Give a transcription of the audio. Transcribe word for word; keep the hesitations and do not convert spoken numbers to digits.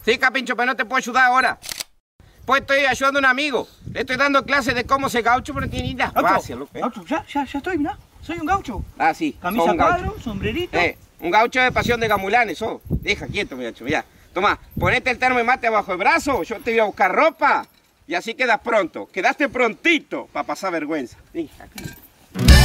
Sí, Capincho, pero no te puedo ayudar ahora. Pues estoy ayudando a un amigo. Le estoy dando clases de cómo se gaucho, pero no tiene ni la gracia, loco. ¿Eh? Gaucho, ya, ya, ya estoy, mirá. Soy un gaucho. Ah, sí. Camisa cuadro, sombrerito. Eh, un gaucho de pasión de gamulanes, eso. Deja quieto, muchacho, ya. Toma, ponete el termo de mate abajo el brazo, yo te voy a buscar ropa. Y así quedas pronto. Quedaste prontito para pasar vergüenza. Deja,